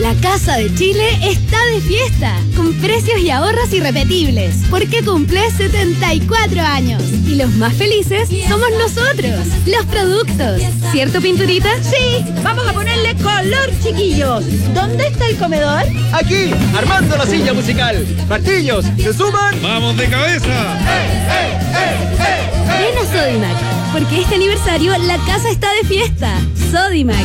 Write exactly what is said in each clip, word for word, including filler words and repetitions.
La Casa de Chile está de fiesta, con precios y ahorros irrepetibles, porque cumple setenta y cuatro años. Y los más felices somos nosotros, los productos. ¿Cierto, Pinturita? Sí, vamos a ponerle color, chiquillos. ¿Dónde está el comedor? Aquí, armando la silla musical. Martillos, ¿se suman? ¡Vamos de cabeza! ¡Eh, eh, eh, eh, eh! Ven a Sodimac, porque este aniversario la casa está de fiesta. Sodimac.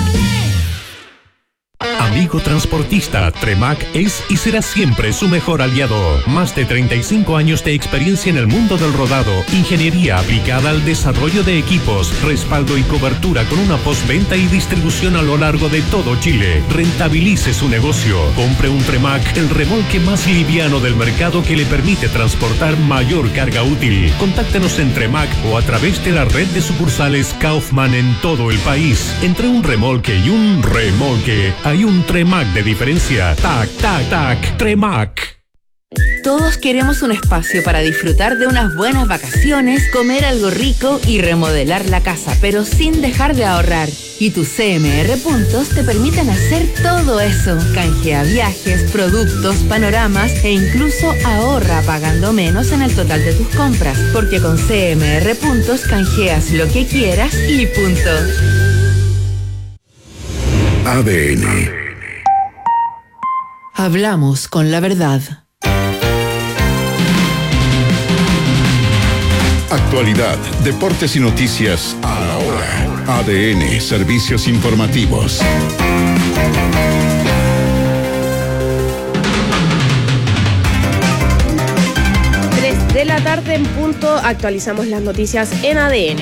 Amigo transportista, Tremac es y será siempre su mejor aliado. Más de treinta y cinco años de experiencia en el mundo del rodado, ingeniería aplicada al desarrollo de equipos, respaldo y cobertura con una postventa y distribución a lo largo de todo Chile. Rentabilice su negocio. Compre un Tremac, el remolque más liviano del mercado que le permite transportar mayor carga útil. Contáctenos en Tremac o a través de la red de sucursales Kaufman en todo el país. Entre un remolque y un remolque hay un Tremac de diferencia. Tac, tac, tac. Tremac. Todos queremos un espacio para disfrutar de unas buenas vacaciones, comer algo rico y remodelar la casa, pero sin dejar de ahorrar. Y tus C M R Puntos te permiten hacer todo eso. Canjea viajes, productos, panoramas e incluso ahorra pagando menos en el total de tus compras. Porque con C M R Puntos canjeas lo que quieras y punto. A D N. Hablamos con la verdad. Actualidad, deportes y noticias a la hora. A D N, servicios informativos. tres de la tarde en punto, actualizamos las noticias en A D N.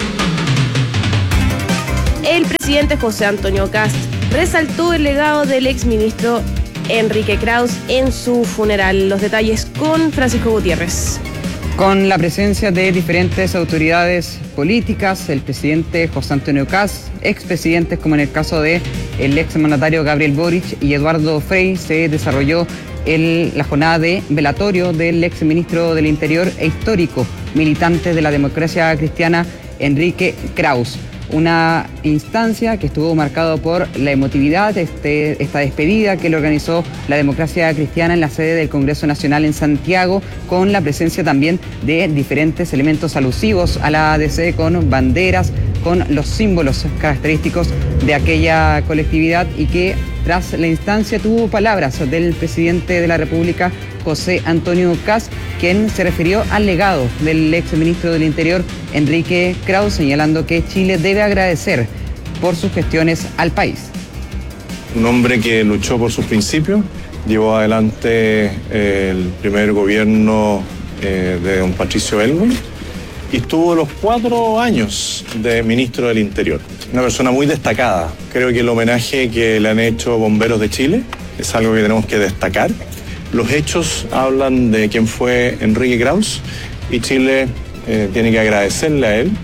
El presidente José Antonio Kast resaltó el legado del exministro Enrique Kraus en su funeral. Los detalles con Francisco Gutiérrez. Con la presencia de diferentes autoridades políticas, el presidente José Antonio Kast, expresidentes como en el caso de el exmandatario Gabriel Boric y Eduardo Frei, se desarrolló el, la jornada de velatorio del exministro del Interior e histórico militante de la democracia cristiana Enrique Kraus. Una instancia que estuvo marcado por la emotividad, este, esta despedida que le organizó la democracia cristiana en la sede del Congreso Nacional en Santiago, con la presencia también de diferentes elementos alusivos a la A D C, con banderas, con los símbolos característicos de aquella colectividad, y que tras la instancia tuvo palabras del presidente de la República, José Antonio Kast, quien se refirió al legado del exministro del Interior, Enrique Kraus, señalando que Chile debe agradecer por sus gestiones al país. Un hombre que luchó por sus principios, llevó adelante el primer gobierno eh, de don Patricio Aylwin y estuvo los cuatro años de ministro del Interior. Una persona muy destacada. Creo que el homenaje que le han hecho Bomberos de Chile es algo que tenemos que destacar. Los hechos hablan de quién fue Enrique Kraus y Chile eh, tiene que agradecerle a él.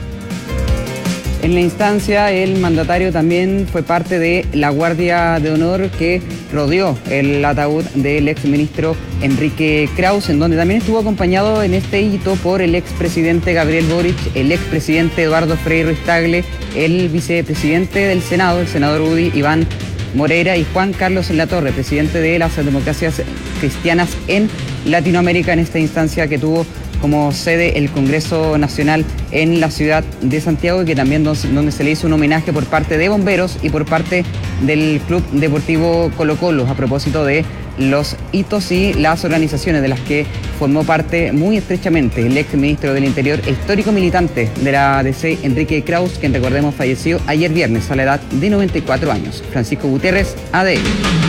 En la instancia, el mandatario también fue parte de la Guardia de Honor que rodeó el ataúd del exministro Enrique Kraus, en donde también estuvo acompañado en este hito por el expresidente Gabriel Boric, el expresidente Eduardo Frei Ruiz-Tagle, el vicepresidente del Senado, el senador UDI Iván Moreira, y Juan Carlos Latorre, presidente de las democracias cristianas en Latinoamérica, en esta instancia que tuvo como sede el Congreso Nacional en la ciudad de Santiago, y que también donde se le hizo un homenaje por parte de bomberos y por parte del Club Deportivo Colo Colo, a propósito de los hitos y las organizaciones de las que formó parte muy estrechamente el ex ministro del Interior e histórico militante de la A D C, Enrique Kraus, quien, recordemos, falleció ayer viernes a la edad de noventa y cuatro años. Francisco Gutiérrez, A D N.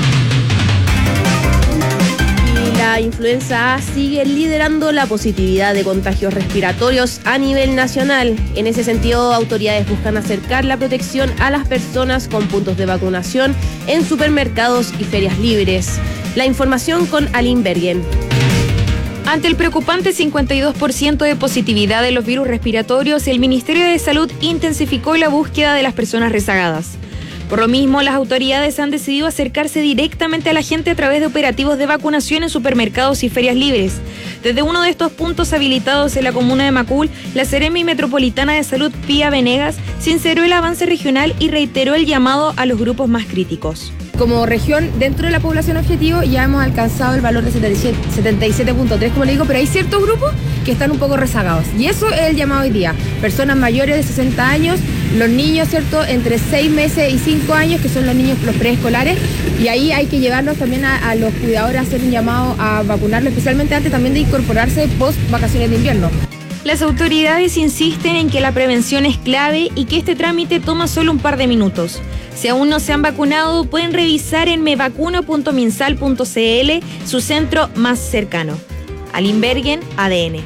La influenza A sigue liderando la positividad de contagios respiratorios a nivel nacional. En ese sentido, autoridades buscan acercar la protección a las personas con puntos de vacunación en supermercados y ferias libres. La información con Aline Bergen. Ante el preocupante cincuenta y dos por ciento de positividad de los virus respiratorios, el Ministerio de Salud intensificó la búsqueda de las personas rezagadas. Por lo mismo, las autoridades han decidido acercarse directamente a la gente a través de operativos de vacunación en supermercados y ferias libres. Desde uno de estos puntos habilitados en la comuna de Macul, la Seremi Metropolitana de Salud, Pía Venegas, sinceró el avance regional y reiteró el llamado a los grupos más críticos. como región, dentro de la población objetivo, ya hemos alcanzado el valor de setenta y siete punto tres, como le digo, pero hay ciertos grupos que están un poco rezagados. Y eso es el llamado hoy día. Personas mayores de sesenta años, los niños, ¿cierto?, entre seis meses y cinco años, que son los niños, los preescolares, y ahí hay que llevarnos también a, a los cuidadores a hacer un llamado a vacunarlos, especialmente antes también de incorporarse post vacaciones de invierno. Las autoridades insisten en que la prevención es clave y que este trámite toma solo un par de minutos. Si aún no se han vacunado, pueden revisar en mevacuno punto minsal punto cl su centro más cercano. Aline Bergen, A D N.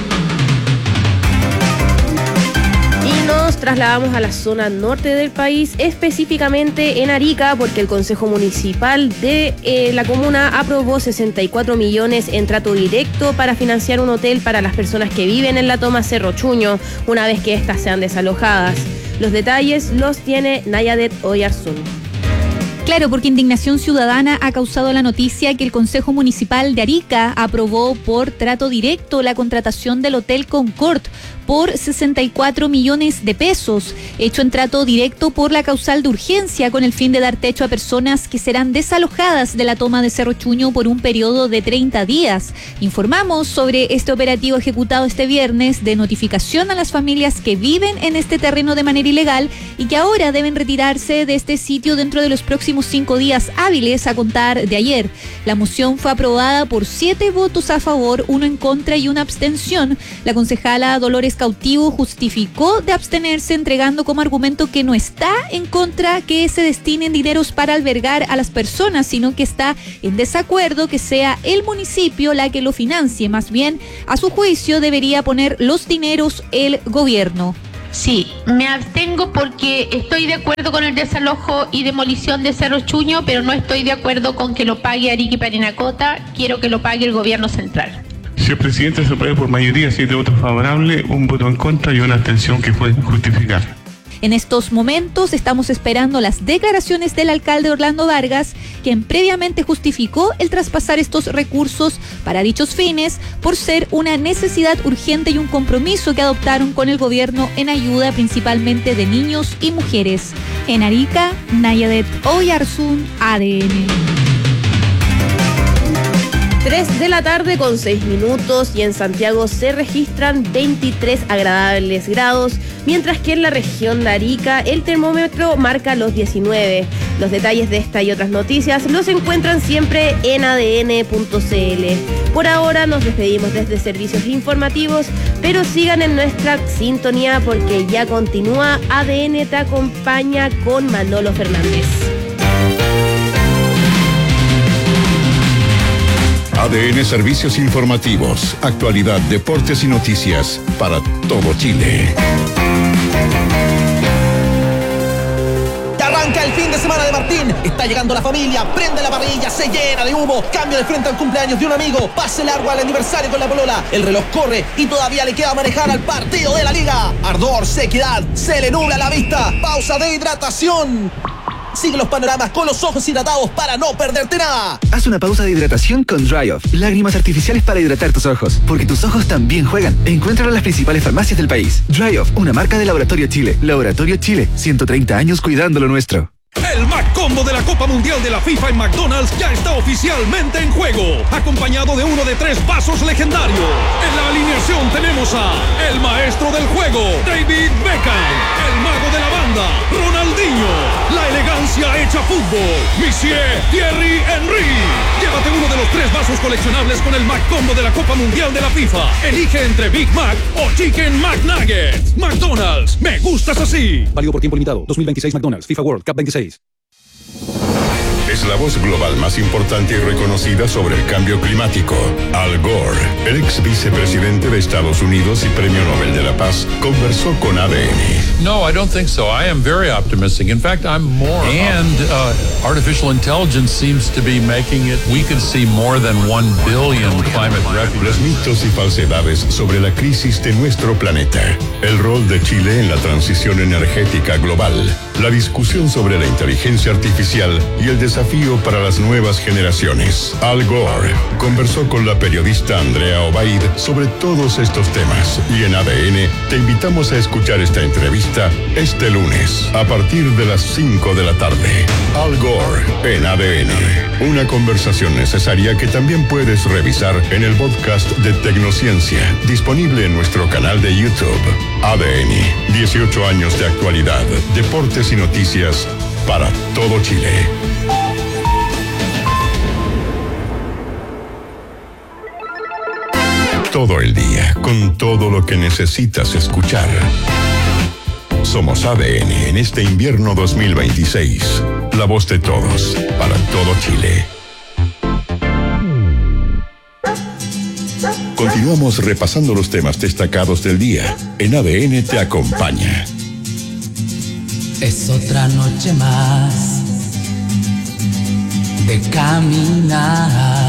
Y nos trasladamos a la zona norte del país, específicamente en Arica, porque el Consejo Municipal de eh, la comuna aprobó sesenta y cuatro millones en trato directo para financiar un hotel para las personas que viven en la toma Cerro Chuño, una vez que éstas sean desalojadas. Los detalles los tiene Nayadet Oyarzún. Claro, porque indignación ciudadana ha causado la noticia que el Consejo Municipal de Arica aprobó por trato directo la contratación del Hotel Concord por sesenta y cuatro millones de pesos, hecho en trato directo por la causal de urgencia con el fin de dar techo a personas que serán desalojadas de la toma de Cerro Chuño por un periodo de treinta días. Informamos sobre este operativo ejecutado este viernes de notificación a las familias que viven en este terreno de manera ilegal y que ahora deben retirarse de este sitio dentro de los próximos cinco días hábiles a contar de ayer. La moción fue aprobada por siete votos a favor, uno en contra y una abstención. La concejala Dolores Cautivo justificó de abstenerse entregando como argumento que no está en contra que se destinen dineros para albergar a las personas, sino que está en desacuerdo que sea el municipio la que lo financie. Más bien, a su juicio, debería poner los dineros el gobierno. Sí, me abstengo porque estoy de acuerdo con el desalojo y demolición de Cerro Chuño, pero no estoy de acuerdo con que lo pague Arica y Parinacota. Quiero que lo pague el gobierno central. Señor presidente, se aprueba por mayoría, siete votos favorables, un voto en contra y una abstención que fue justificada. En estos momentos estamos esperando las declaraciones del alcalde Orlando Vargas, quien previamente justificó el traspasar estos recursos para dichos fines por ser una necesidad urgente y un compromiso que adoptaron con el gobierno en ayuda principalmente de niños y mujeres. En Arica, Nayadet Oyarzún, A D N. tres de la tarde con seis minutos y en Santiago se registran veintitrés agradables grados, mientras que en la región de Arica el termómetro marca los diecinueve. Los detalles de esta y otras noticias los encuentran siempre en A D N punto C L. Por ahora nos despedimos desde servicios informativos, pero sigan en nuestra sintonía porque ya continúa A D N Te Acompaña con Manolo Fernández. A D N Servicios Informativos, actualidad, deportes y noticias para todo Chile. Arranca el fin de semana de Martín. Está llegando la familia, prende la parrilla, se llena de humo, cambio de frente al cumpleaños de un amigo, pase largo al aniversario con la polola. El reloj corre y todavía le queda manejar al partido de la liga. Ardor, sequedad, se le nubla la vista, pausa de hidratación. Sigue los panoramas con los ojos hidratados para no perderte nada. Haz una pausa de hidratación con Dry Off. Lágrimas artificiales para hidratar tus ojos, porque tus ojos también juegan. Encuéntralo en las principales farmacias del país. Dry Off, una marca de Laboratorio Chile. Laboratorio Chile, ciento treinta años cuidando lo nuestro. El McCombo de la Copa Mundial de la FIFA en McDonald's ya está oficialmente en juego, acompañado de uno de tres vasos legendarios. En la alineación tenemos a el maestro del juego, David Beckham, el mago de la banda, Ronaldinho, la elegancia hecha fútbol, Monsieur Thierry Henry. Llévate uno de los tres vasos coleccionables con el McCombo de la Copa Mundial de la FIFA. Elige entre Big Mac o Chicken McNuggets. McDonald's, me gustas así. Válido por tiempo limitado. dos mil veintiséis McDonald's, FIFA World Cup veintiséis. Es la voz global más importante y reconocida sobre el cambio climático. Al Gore, el ex vicepresidente de Estados Unidos y Premio Nobel de la Paz, conversó con A D N. No, I don't think so. I am very optimistic. In fact, I'm more. And uh, artificial intelligence seems to be making it. We could see more than one billion climate refugees. Los mitos y falsedades sobre la crisis de nuestro planeta. El rol de Chile en la transición energética global. La discusión sobre la inteligencia artificial y el desafío para las nuevas generaciones. Al Gore conversó con la periodista Andrea Obaid sobre todos estos temas y en A D N te invitamos a escuchar esta entrevista entrevista este lunes a partir de las cinco de la tarde. Al Gore en A D N. Una conversación necesaria que también puedes revisar en el podcast de Tecnociencia, disponible en nuestro canal de YouTube. A D N, dieciocho años de actualidad, deportes y noticias para todo Chile. Todo el día, con todo lo que necesitas escuchar. Somos A D N en este invierno dos mil veintiséis. La voz de todos, para todo Chile. Continuamos repasando los temas destacados del día. En A D N te acompaña. Es otra noche más de caminar.